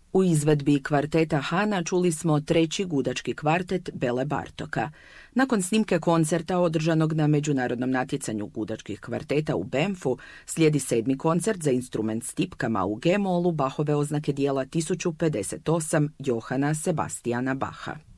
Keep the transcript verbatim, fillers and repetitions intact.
U izvedbi kvarteta Hana čuli smo treći gudački kvartet Bele Bartoka. Nakon snimke koncerta održanog na međunarodnom natjecanju gudačkih kvarteta u Banffu, slijedi sedmi koncert za instrument s tipkama u G-molu Bachove oznake dijela tisuću pedeset osam Johana Sebastiana Bacha.